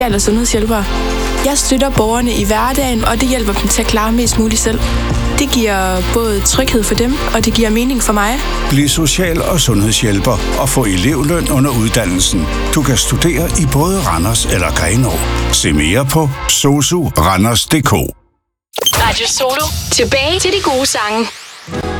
eller sundhedshjælpere. Jeg støtter borgerne i hverdagen, og det hjælper dem til at klare mest muligt selv. Det giver både tryghed for dem, og det giver mening for mig. Bliv social- og sundhedshjælper og få elevløn under uddannelsen. Du kan studere i både Randers eller Grenaa. Se mere på sosuranders.dk. Radio Solo. Tilbage til de gode sange.